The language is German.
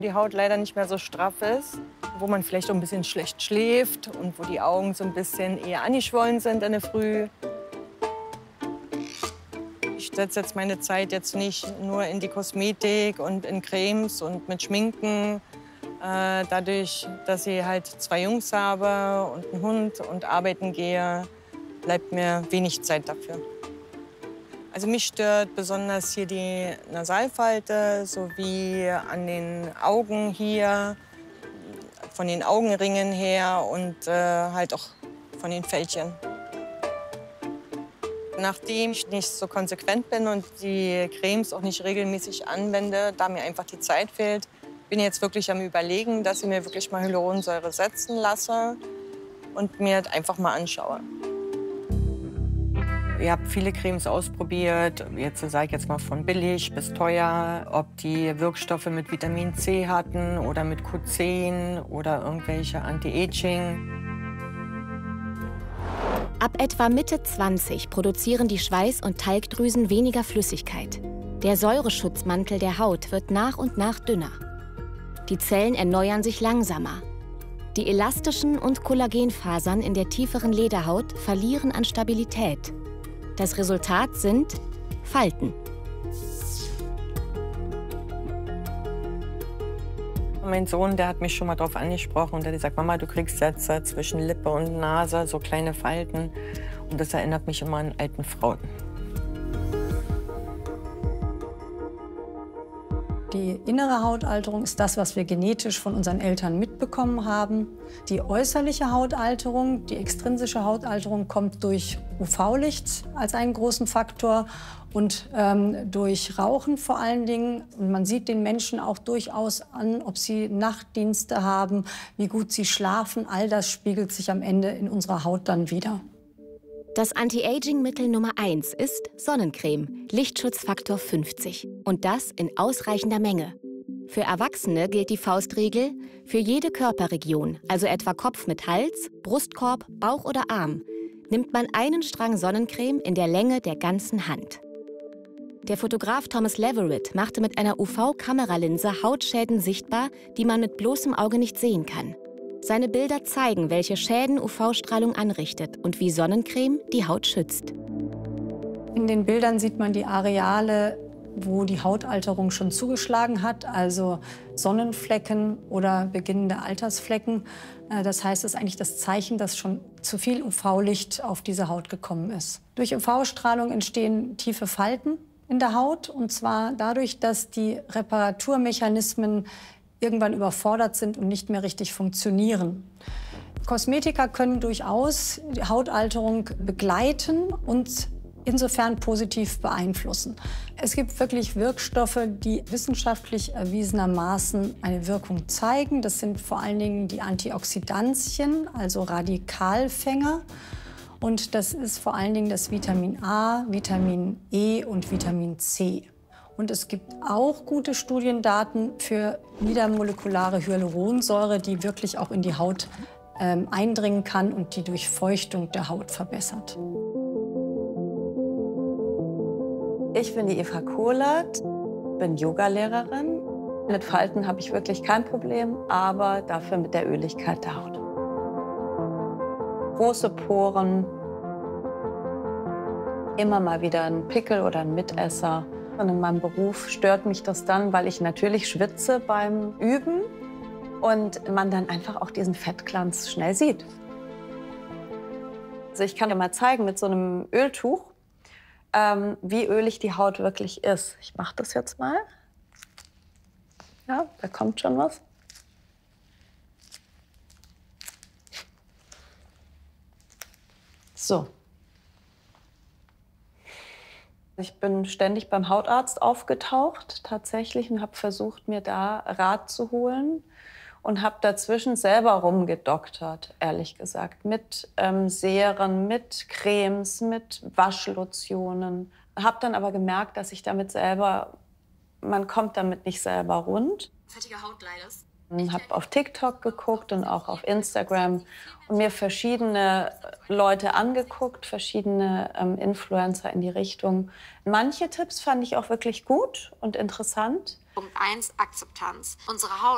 Die Haut leider nicht mehr so straff ist, wo man vielleicht auch ein bisschen schlecht schläft und wo die Augen so ein bisschen eher angeschwollen sind in der Früh. Ich setze jetzt meine Zeit jetzt nicht nur in die Kosmetik und in Cremes und mit Schminken. Dadurch, dass ich halt 2 Jungs habe und einen Hund und arbeiten gehe, bleibt mir wenig Zeit dafür. Also mich stört besonders hier die Nasalfalte sowie an den Augen hier, von den Augenringen her und halt auch von den Fältchen. Nachdem ich nicht so konsequent bin und die Cremes auch nicht regelmäßig anwende, da mir einfach die Zeit fehlt, bin ich jetzt wirklich am Überlegen, dass ich mir wirklich mal Hyaluronsäure setzen lasse und mir das einfach mal anschaue. Ich habe viele Cremes ausprobiert, jetzt sage ich jetzt mal von billig bis teuer, ob die Wirkstoffe mit Vitamin C hatten oder mit Q10 oder irgendwelche Anti-Aging. Ab etwa Mitte 20 produzieren die Schweiß- und Talgdrüsen weniger Flüssigkeit. Der Säureschutzmantel der Haut wird nach und nach dünner. Die Zellen erneuern sich langsamer. Die elastischen und Kollagenfasern in der tieferen Lederhaut verlieren an Stabilität. Das Resultat sind Falten. Mein Sohn, der hat mich schon mal darauf angesprochen und der hat gesagt, Mama, du kriegst jetzt zwischen Lippe und Nase so kleine Falten. Und das erinnert mich immer an alten Frauen. Die innere Hautalterung ist das, was wir genetisch von unseren Eltern mitbekommen haben. Die äußerliche Hautalterung, die extrinsische Hautalterung, kommt durch UV-Licht als einen großen Faktor und durch Rauchen vor allen Dingen. Und man sieht den Menschen auch durchaus an, ob sie Nachtdienste haben, wie gut sie schlafen. All das spiegelt sich am Ende in unserer Haut dann wieder. Das Anti-Aging-Mittel Nummer 1 ist Sonnencreme, Lichtschutzfaktor 50. Und das in ausreichender Menge. Für Erwachsene gilt die Faustregel: Für jede Körperregion, also etwa Kopf mit Hals, Brustkorb, Bauch oder Arm, nimmt man einen Strang Sonnencreme in der Länge der ganzen Hand. Der Fotograf Thomas Leverett machte mit einer UV-Kameralinse Hautschäden sichtbar, die man mit bloßem Auge nicht sehen kann. Seine Bilder zeigen, welche Schäden UV-Strahlung anrichtet und wie Sonnencreme die Haut schützt. In den Bildern sieht man die Areale, wo die Hautalterung schon zugeschlagen hat, also Sonnenflecken oder beginnende Altersflecken. Das heißt, es ist eigentlich das Zeichen, dass schon zu viel UV-Licht auf diese Haut gekommen ist. Durch UV-Strahlung entstehen tiefe Falten in der Haut, und zwar dadurch, dass die Reparaturmechanismen irgendwann überfordert sind und nicht mehr richtig funktionieren. Kosmetika können durchaus die Hautalterung begleiten und insofern positiv beeinflussen. Es gibt wirklich Wirkstoffe, die wissenschaftlich erwiesenermaßen eine Wirkung zeigen. Das sind vor allen Dingen die Antioxidantien, also Radikalfänger. Und das ist vor allen Dingen das Vitamin A, Vitamin E und Vitamin C. Und es gibt auch gute Studiendaten für niedermolekulare Hyaluronsäure, die wirklich auch in die Haut eindringen kann und die Durchfeuchtung der Haut verbessert. Ich bin die Eva Kohlert, bin Yogalehrerin. Mit Falten habe ich wirklich kein Problem, aber dafür mit der Öligkeit der Haut. Große Poren, immer mal wieder ein Pickel oder ein Mitesser. Und in meinem Beruf stört mich das dann, weil ich natürlich schwitze beim Üben und man dann einfach auch diesen Fettglanz schnell sieht. Also ich kann dir mal zeigen mit so einem Öltuch, wie ölig die Haut wirklich ist. Ich mache das jetzt mal. Ja, da kommt schon was. So. Ich bin ständig beim Hautarzt aufgetaucht, tatsächlich, und habe versucht, mir da Rat zu holen. Und habe dazwischen selber rumgedoktert, ehrlich gesagt. Mit Seren, mit Cremes, mit Waschlotionen. Habe dann aber gemerkt, dass ich damit selber, man kommt damit nicht selber rund. Fettige Haut leidest. Ich habe auf TikTok geguckt und auch auf Instagram und mir verschiedene Leute angeguckt, verschiedene Influencer in die Richtung. Manche Tipps fand ich auch wirklich gut und interessant. Punkt 1, Akzeptanz. Unsere Haut